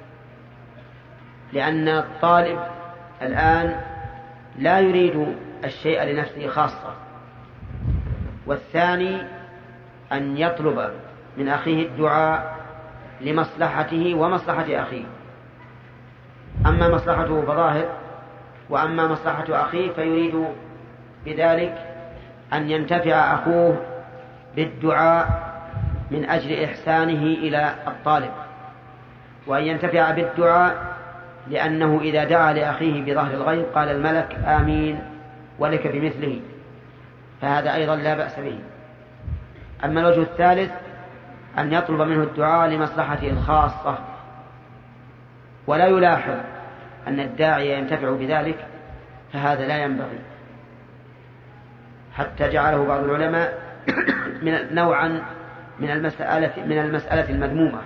لأن الطالب الآن لا يريد الشيء لنفسه خاصة. والثاني أن يطلب من أخيه الدعاء لمصلحته ومصلحة أخيه. أما مصلحته فظاهر، وأما مصلحة أخيه فيريد بذلك أن ينتفع أخوه بالدعاء من أجل إحسانه إلى الطالب، وأن ينتفع بالدعاء لأنه إذا دعا لأخيه بظهر الغيب قال الملك آمين ولك بمثله، فهذا أيضا لا بأس به. أما الوجه الثالث أن يطلب منه الدعاء لمصلحته الخاصة، ولا يلاحظ أن الداعي ينتفع بذلك، فهذا لا ينبغي، حتى جعله بعض العلماء من نوعا من المسألة من المسألة المذمومة.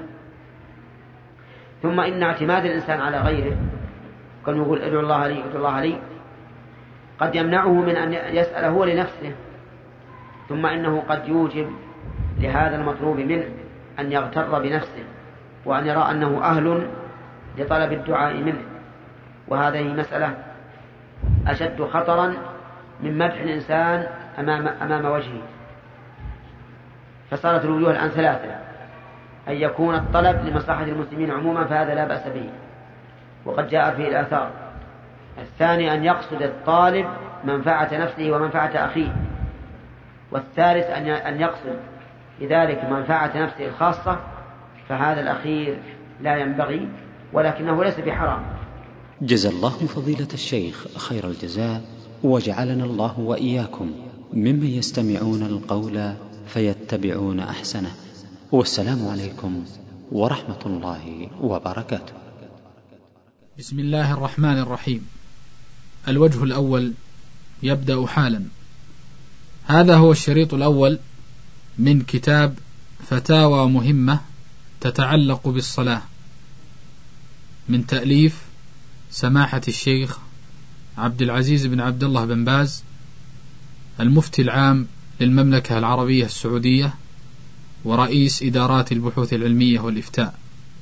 ثم إن اعتماد الإنسان على غيره، كان يقول ادعو الله لي ادعو الله لي، قد يمنعه من أن يسأل هو لنفسه، ثم إنه قد يوجب لهذا المطلوب منه أن يغتر بنفسه وأن يرى أنه أهل لطلب الدعاء منه، وهذه مسألة أشد خطرا من مدح الإنسان أمام, أمام وجهه. فصارت الوجوه الآن ثلاثة: أن يكون الطلب لمصلحة المسلمين عموما فهذا لا بأس به وقد جاء فيه الآثار. الثاني أن يقصد الطالب منفعة نفسه ومنفعة أخيه. والثالث أن يقصد لذلك منفعة نفسه الخاصة، فهذا الأخير لا ينبغي ولكنه ليس بحرام. جزا الله فضيلة الشيخ خير الجزاء، وجعلنا الله وإياكم ممن يستمعون القول فيتبعون أحسنه. والسلام عليكم ورحمة الله وبركاته. بسم الله الرحمن الرحيم. الوجه الأول يبدأ حالا. هذا هو الشريط الأول من كتاب فتاوى مهمة تتعلق بالصلاة، من تأليف سماحة الشيخ عبد العزيز بن عبد الله بن باز المفتي العام للمملكة العربية السعودية ورئيس إدارات البحوث العلمية والإفتاء.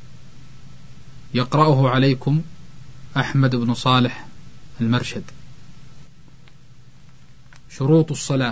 يقرأه عليكم أحمد بن صالح المرشد. شروط الصلاة.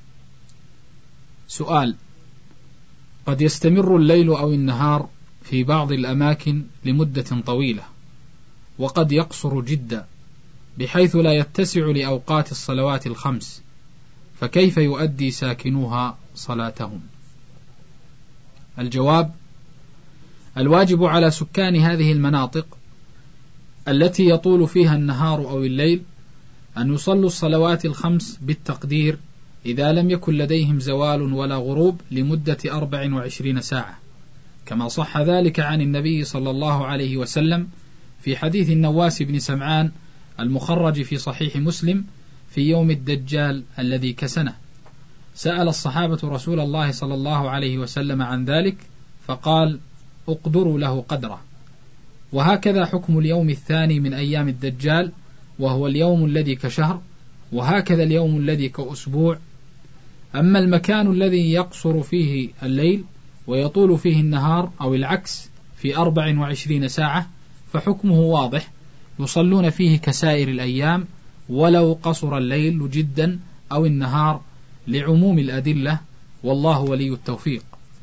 سؤال: قد يستمر الليل أو النهار في بعض الأماكن لمدة طويلة، وقد يقصر جدا بحيث لا يتسع لأوقات الصلوات الخمس، فكيف يؤدي ساكنوها صلاتهم؟ الجواب: الواجب على سكان هذه المناطق التي يطول فيها النهار أو الليل أن يصلوا الصلوات الخمس بالتقدير إذا لم يكن لديهم زوال ولا غروب لمدة أربع وعشرين ساعة، كما صح ذلك عن النبي صلى الله عليه وسلم في حديث النواس بن سمعان المخرج في صحيح مسلم في يوم الدجال الذي كسنه. سأل الصحابة رسول الله صلى الله عليه وسلم عن ذلك فقال: اقدروا له قدره. وهكذا حكم اليوم الثاني من أيام الدجال، وهو اليوم الذي كشهر، وهكذا اليوم الذي كأسبوع. أما المكان الذي يقصر فيه الليل ويطول فيه النهار أو العكس في أربع وعشرين ساعة فحكمه واضح، يصلون فيه كسائر الأيام ولو قصر الليل جدا أو النهار لعموم الأدلة، والله ولي التوفيق.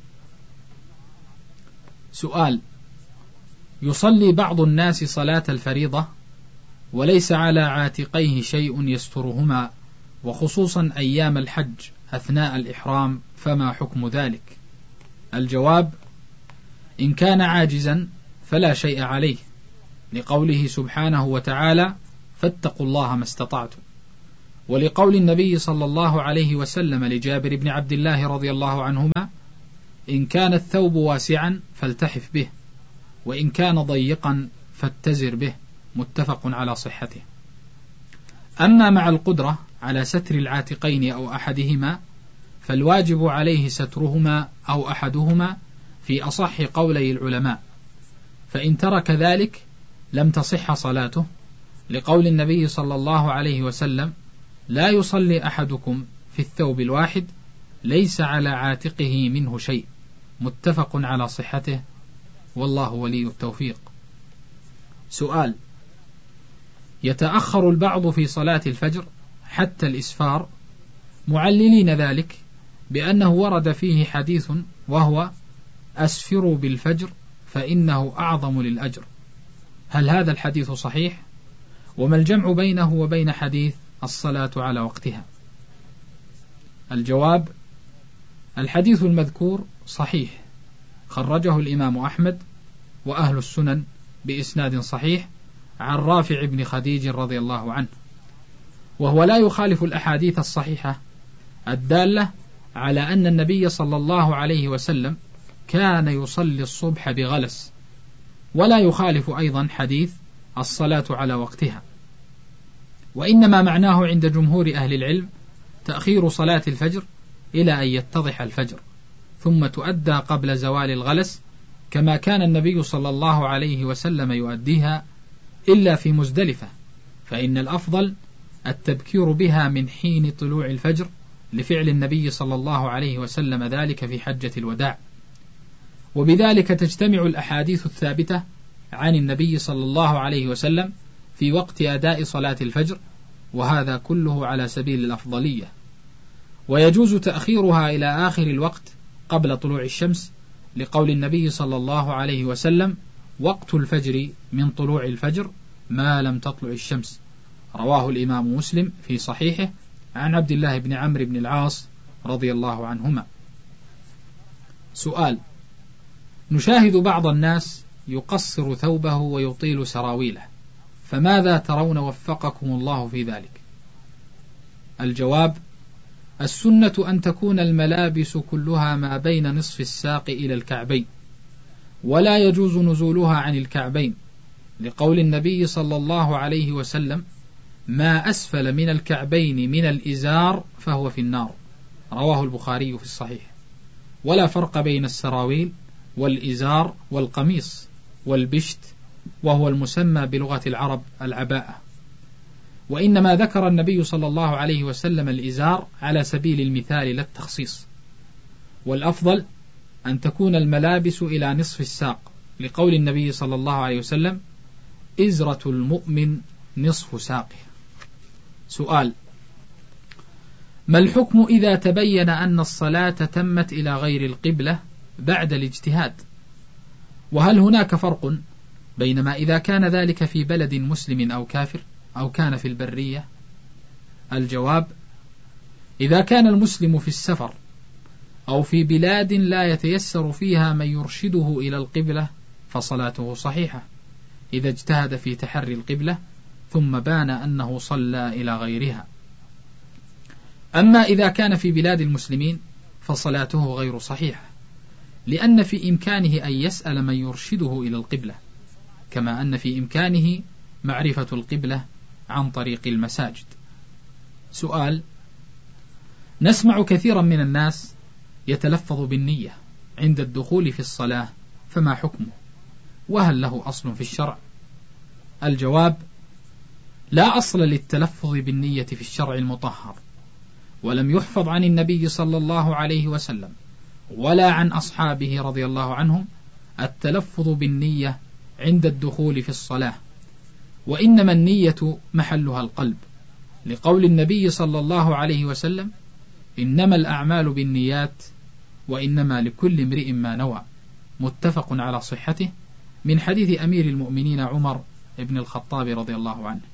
سؤال: يصلي بعض الناس صلاة الفريضة وليس على عاتقيه شيء يسترهما، وخصوصا أيام الحج أثناء الإحرام، فما حكم ذلك؟ الجواب: إن كان عاجزا فلا شيء عليه، لقوله سبحانه وتعالى فاتقوا الله ما استطعتم، ولقول النبي صلى الله عليه وسلم لجابر بن عبد الله رضي الله عنهما إن كان الثوب واسعا فالتحف به، وإن كان ضيقا فاتزر به، متفق على صحته. أما مع القدرة على ستر العاتقين أو أحدهما فالواجب عليه سترهما أو أحدهما في أصح قولي العلماء، فإن ترك ذلك لم تصح صلاته، لقول النبي صلى الله عليه وسلم لا يصلي أحدكم في الثوب الواحد ليس على عاتقه منه شيء، متفق على صحته، والله ولي التوفيق. سؤال: يتأخر البعض في صلاة الفجر حتى الإسفار معللين ذلك بأنه ورد فيه حديث وهو أسفروا بالفجر فإنه أعظم للأجر. هل هذا الحديث صحيح؟ وما الجمع بينه وبين حديث الصلاة على وقتها؟ الجواب: الحديث المذكور صحيح، خرجه الإمام أحمد وأهل السنن بإسناد صحيح عن رافع بن خديج رضي الله عنه، وهو لا يخالف الأحاديث الصحيحة الدالة على أن النبي صلى الله عليه وسلم كان يصلي الصبح بغلس، ولا يخالف أيضا حديث الصلاة على وقتها، وإنما معناه عند جمهور أهل العلم تأخير صلاة الفجر إلى أن يتضح الفجر ثم تؤدى قبل زوال الغلس، كما كان النبي صلى الله عليه وسلم يؤديها، إلا في مزدلفة فإن الأفضل التبكير بها من حين طلوع الفجر، لفعل النبي صلى الله عليه وسلم ذلك في حجة الوداع. وبذلك تجتمع الأحاديث الثابتة عن النبي صلى الله عليه وسلم في وقت أداء صلاة الفجر، وهذا كله على سبيل الأفضلية. ويجوز تأخيرها إلى آخر الوقت قبل طلوع الشمس، لقول النبي صلى الله عليه وسلم وقت الفجر من طلوع الفجر ما لم تطلع الشمس، رواه الإمام مسلم في صحيحه عن عبد الله بن عمرو بن العاص رضي الله عنهما. سؤال: نشاهد بعض الناس يقصر ثوبه ويطيل سراويله، فماذا ترون وفقكم الله في ذلك؟ الجواب: السنة أن تكون الملابس كلها ما بين نصف الساق إلى الكعبين، ولا يجوز نزولها عن الكعبين، لقول النبي صلى الله عليه وسلم ما أسفل من الكعبين من الإزار فهو في النار، رواه البخاري في الصحيح. ولا فرق بين السراويل والإزار والقميص والبشت، وهو المسمى بلغة العرب العباءة، وإنما ذكر النبي صلى الله عليه وسلم الإزار على سبيل المثال لا التخصيص. والأفضل أن تكون الملابس إلى نصف الساق، لقول النبي صلى الله عليه وسلم إزرة المؤمن نصف ساقه. سؤال: ما الحكم إذا تبين أن الصلاة تمت إلى غير القبلة بعد الاجتهاد؟ وهل هناك فرق بين ما إذا كان ذلك في بلد مسلم أو كافر أو كان في البرية؟ الجواب: إذا كان المسلم في السفر أو في بلاد لا يتيسر فيها من يرشده إلى القبلة فصلاته صحيحة إذا اجتهد في تحري القبلة ثم بان أنه صلى إلى غيرها. أما إذا كان في بلاد المسلمين فصلاته غير صحيحة، لأن في إمكانه أن يسأل من يرشده إلى القبلة، كما أن في إمكانه معرفة القبلة عن طريق المساجد. سؤال: نسمع كثيرا من الناس يتلفظ بالنية عند الدخول في الصلاة، فما حكمه؟ وهل له أصل في الشرع؟ الجواب: لا أصل للتلفظ بالنية في الشرع المطهر، ولم يحفظ عن النبي صلى الله عليه وسلم ولا عن أصحابه رضي الله عنهم التلفظ بالنية عند الدخول في الصلاة، وإنما النية محلها القلب، لقول النبي صلى الله عليه وسلم إنما الأعمال بالنيات وإنما لكل امرئ ما نوى، متفق على صحته من حديث أمير المؤمنين عمر بن الخطاب رضي الله عنه.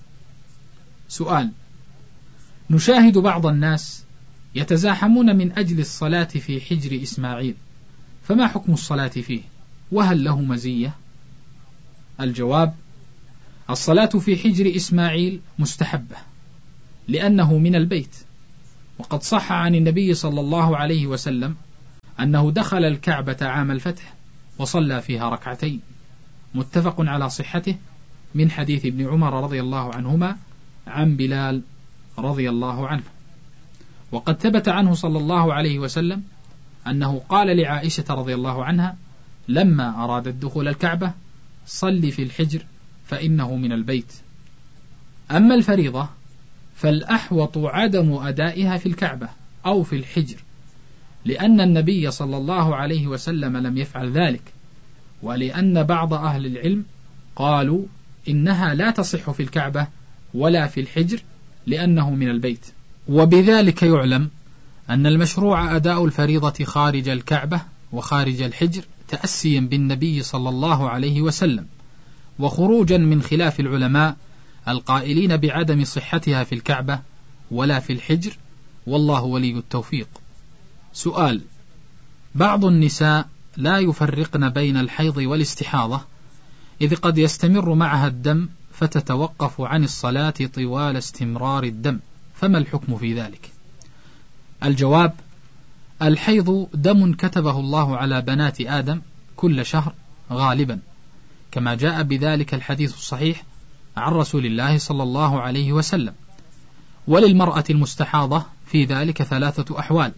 سؤال: نشاهد بعض الناس يتزاحمون من أجل الصلاة في حجر إسماعيل، فما حكم الصلاة فيه؟ وهل له مزية؟ الجواب: الصلاة في حجر إسماعيل مستحبة لأنه من البيت، وقد صح عن النبي صلى الله عليه وسلم أنه دخل الكعبة عام الفتح وصلى فيها ركعتين، متفق على صحته من حديث ابن عمر رضي الله عنهما عن بلال رضي الله عنه. وقد ثبت عنه صلى الله عليه وسلم أنه قال لعائشة رضي الله عنها لما أرادت دخول الكعبة: صل في الحجر فإنه من البيت. أما الفريضة فالأحوط عدم أدائها في الكعبة أو في الحجر، لأن النبي صلى الله عليه وسلم لم يفعل ذلك، ولأن بعض أهل العلم قالوا إنها لا تصح في الكعبة ولا في الحجر لأنه من البيت. وبذلك يعلم أن المشروع أداء الفريضة خارج الكعبة وخارج الحجر تأسيا بالنبي صلى الله عليه وسلم، وخروجا من خلاف العلماء القائلين بعدم صحتها في الكعبة ولا في الحجر، والله ولي التوفيق. سؤال: بعض النساء لا يفرقن بين الحيض والاستحاضة، إذ قد يستمر معها الدم فتتوقف عن الصلاة طوال استمرار الدم، فما الحكم في ذلك؟ الجواب: الحيض دم كتبه الله على بنات آدم كل شهر غالبا، كما جاء بذلك الحديث الصحيح عن رسول الله صلى الله عليه وسلم. وللمرأة المستحاضة في ذلك ثلاثة أحوال: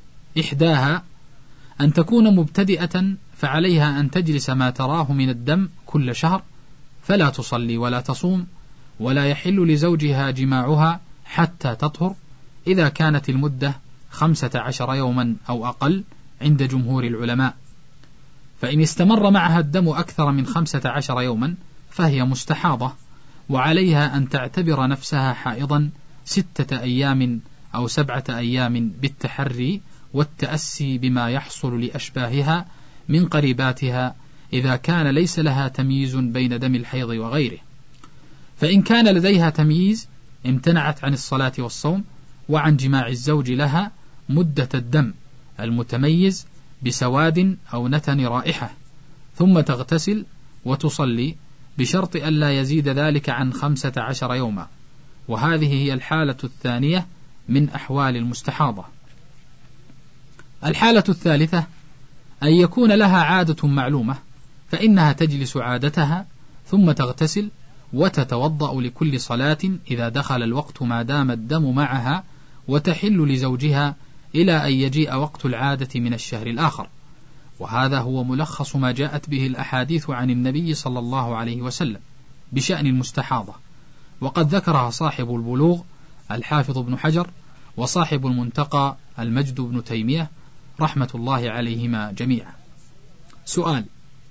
إحداها أن تكون مبتدئة فعليها أن تجلس ما تراه من الدم كل شهر، فلا تصلي ولا تصوم، ولا يحل لزوجها جماعها حتى تطهر، إذا كانت المدة خمسة عشر يوما أو أقل عند جمهور العلماء. فإن استمر معها الدم أكثر من خمسة عشر يوما فهي مستحاضة، وعليها أن تعتبر نفسها حائضا ستة أيام أو سبعة أيام بالتحري والتأسي بما يحصل لأشباهها من قريباتها إذا كان ليس لها تمييز بين دم الحيض وغيره. فإن كان لديها تمييز امتنعت عن الصلاة والصوم وعن جماع الزوج لها مدة الدم المتميز بسواد أو نتن رائحة، ثم تغتسل وتصلي بشرط ألا يزيد ذلك عن خمسة عشر يوما، وهذه هي الحالة الثانية من أحوال المستحاضة. الحالة الثالثة أن يكون لها عادة معلومة، فإنها تجلس عادتها ثم تغتسل وتتوضأ لكل صلاة إذا دخل الوقت ما دام الدم معها، وتحل لزوجها إلى أن يجيء وقت العادة من الشهر الآخر. وهذا هو ملخص ما جاءت به الأحاديث عن النبي صلى الله عليه وسلم بشأن المستحاضة، وقد ذكرها صاحب البلوغ الحافظ ابن حجر، وصاحب المنتقى المجد بن تيمية رحمة الله عليهما جميعا. سؤال: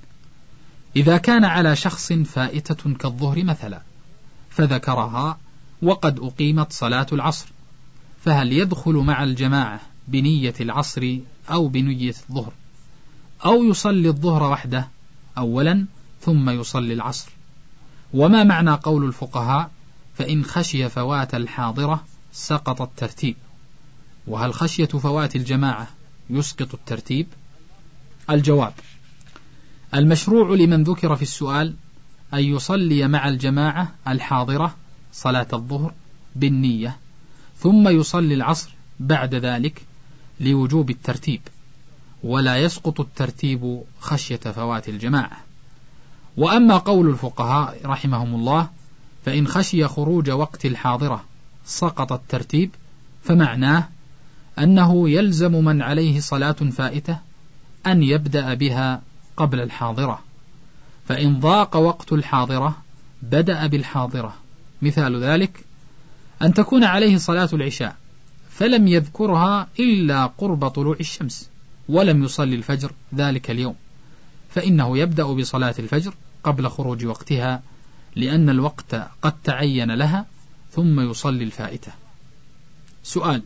إذا كان على شخص فائتة كالظهر مثلا فذكرها وقد أقيمت صلاة العصر، فهل يدخل مع الجماعة بنية العصر أو بنية الظهر، أو يصلي الظهر وحده أولا ثم يصلي العصر؟ وما معنى قول الفقهاء فإن خشي فوات الحاضرة سقط الترتيب؟ وهل خشية فوات الجماعة يسقط الترتيب؟ الجواب: المشروع لمن ذكر في السؤال أن يصلي مع الجماعة الحاضرة صلاة الظهر بالنية، ثم يصلي العصر بعد ذلك لوجوب الترتيب، ولا يسقط الترتيب خشية فوات الجماعة. وأما قول الفقهاء رحمهم الله فإن خشي خروج وقت الحاضرة سقط الترتيب، فمعناه أنه يلزم من عليه صلاة فائتة أن يبدأ بها قبل الحاضرة، فإن ضاق وقت الحاضرة بدأ بالحاضرة. مثال ذلك أن تكون عليه صلاة العشاء فلم يذكرها إلا قرب طلوع الشمس ولم يصلي الفجر ذلك اليوم، فإنه يبدأ بصلاة الفجر قبل خروج وقتها لأن الوقت قد تعين لها، ثم يصلي الفائتة. سؤال: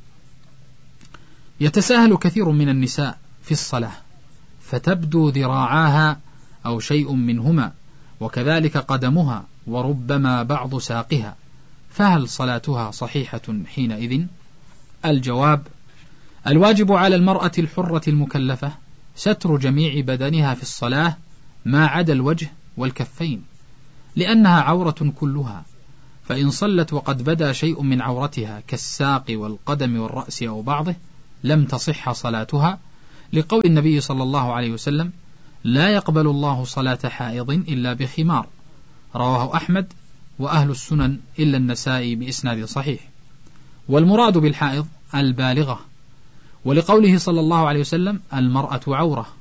يتساهل كثير من النساء في الصلاة فتبدو ذراعاها أو شيء منهما، وكذلك قدمها وربما بعض ساقها، فهل صلاتها صحيحة حينئذ؟ الجواب: الواجب على المرأة الحرة المكلفة ستر جميع بدنها في الصلاة ما عدا الوجه والكفين، لأنها عورة كلها، فإن صلت وقد بدا شيء من عورتها كالساق والقدم والرأس أو بعضه لم تصح صلاتها، لقول النبي صلى الله عليه وسلم: لا يقبل الله صلاة حائض إلا بخمار، رواه أحمد وأهل السنن إلا النسائي بإسناد صحيح. والمراد بالحائض البالغة، ولقوله صلى الله عليه وسلم: المرأة عورة،